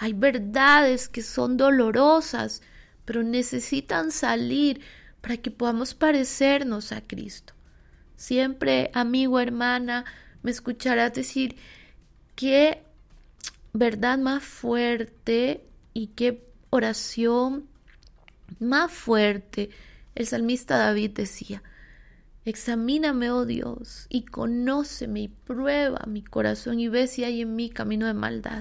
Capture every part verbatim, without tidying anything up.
Hay verdades que son dolorosas, pero necesitan salir para que podamos parecernos a Cristo. Siempre, amigo, hermana, me escucharás decir qué verdad más fuerte y qué oración más fuerte. El salmista David decía: examíname, oh Dios, y conóceme y prueba mi corazón y ve si hay en mí camino de maldad.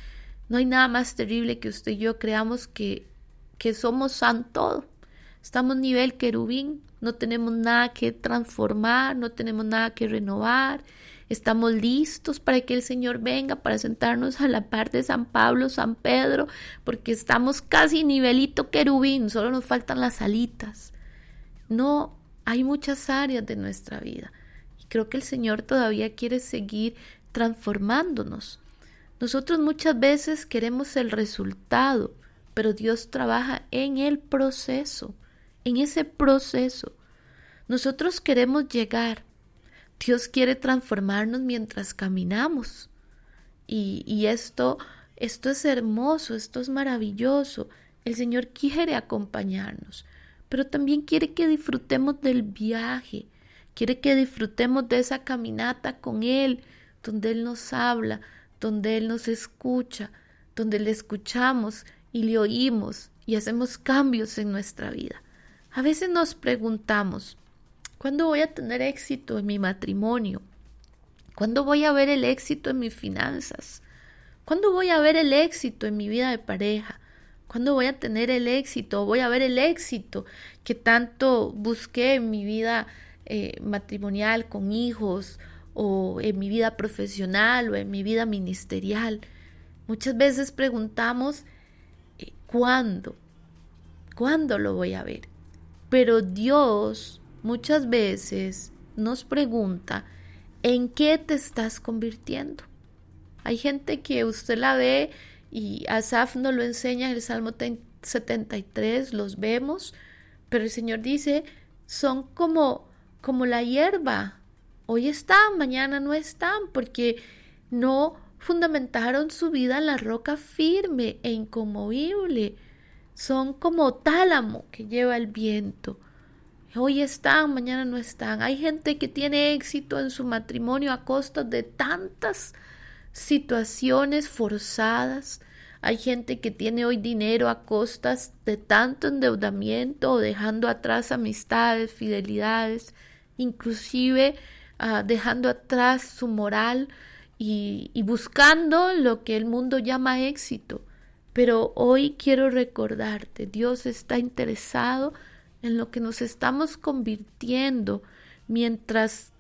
No hay nada más terrible que usted y yo creamos que, que somos san todo. Estamos nivel querubín, no tenemos nada que transformar, no tenemos nada que renovar. Estamos listos para que el Señor venga, para sentarnos a la par de San Pablo, San Pedro, porque estamos casi nivelito querubín, solo nos faltan las alitas. No, hay muchas áreas de nuestra vida y creo que el Señor todavía quiere seguir transformándonos. Nosotros muchas veces queremos el resultado, pero Dios trabaja en el proceso, en ese proceso. Nosotros queremos llegar. Dios quiere transformarnos mientras caminamos. Y, y esto, esto es hermoso, esto es maravilloso. El Señor quiere acompañarnos, pero también quiere que disfrutemos del viaje. Quiere que disfrutemos de esa caminata con Él, donde Él nos habla, donde Él nos escucha, donde le escuchamos y le oímos y hacemos cambios en nuestra vida. A veces nos preguntamos: ¿cuándo voy a tener éxito en mi matrimonio? ¿Cuándo voy a ver el éxito en mis finanzas? ¿Cuándo voy a ver el éxito en mi vida de pareja? ¿Cuándo voy a tener el éxito? ¿Voy a ver el éxito que tanto busqué en mi vida eh, matrimonial con hijos, o en mi vida profesional, o en mi vida ministerial? Muchas veces preguntamos eh, ¿cuándo? ¿Cuándo lo voy a ver? Pero Dios muchas veces nos pregunta: ¿en qué te estás convirtiendo? Hay gente que usted la ve, y Asaf nos lo enseña en el Salmo setenta y tres, los vemos, pero el Señor dice: son como, como la hierba, hoy están, mañana no están, porque no fundamentaron su vida en la roca firme e inconmovible. Son como tálamo que lleva el viento. Hoy están, mañana no están. Hay gente que tiene éxito en su matrimonio a costa de tantas situaciones forzadas. Hay gente que tiene hoy dinero a costas de tanto endeudamiento, o dejando atrás amistades, fidelidades, inclusive uh, dejando atrás su moral y, y buscando lo que el mundo llama éxito. Pero hoy quiero recordarte: Dios está interesado en lo que nos estamos convirtiendo mientras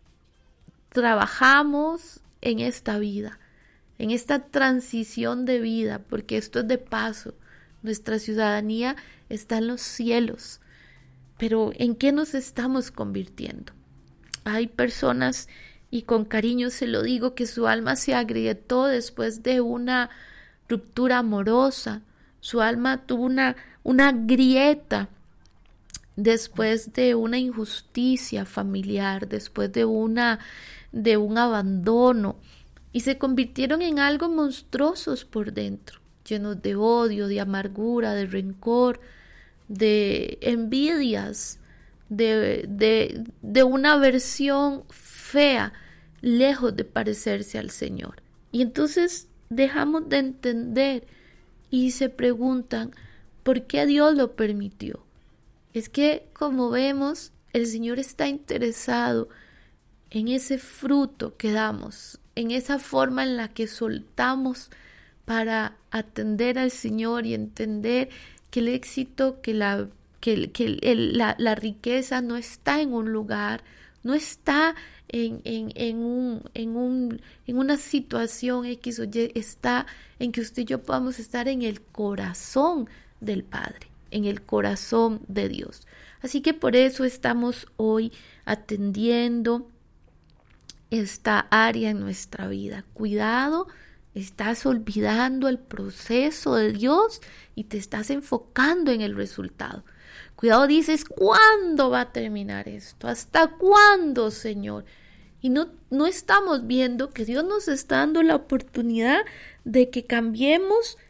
trabajamos en esta vida, en esta transición de vida, porque esto es de paso. Nuestra ciudadanía está en los cielos, pero ¿en qué nos estamos convirtiendo? Hay personas, y con cariño se lo digo, que su alma se agrietó después de una ruptura amorosa. Su alma tuvo una, una grieta después de una injusticia familiar, después de una de un abandono, y se convirtieron en algo monstruosos por dentro, llenos de odio, de amargura, de rencor, de envidias, de, de, de una versión fea, lejos de parecerse al Señor. Y entonces dejamos de entender y se preguntan: ¿por qué Dios lo permitió? Es que, como vemos, el Señor está interesado en ese fruto que damos, en esa forma en la que soltamos para atender al Señor y entender que el éxito, que la, que, que el, la, la riqueza no está en un lugar, no está en, en, en, un, en, un, en una situación X o Y, está en que usted y yo podamos estar en el corazón del Padre, en el corazón de Dios. Así que por eso estamos hoy atendiendo esta área en nuestra vida. Cuidado, estás olvidando el proceso de Dios y te estás enfocando en el resultado. Cuidado, dices: ¿cuándo va a terminar esto? ¿Hasta cuándo, Señor? Y no, no estamos viendo que Dios nos está dando la oportunidad de que cambiemos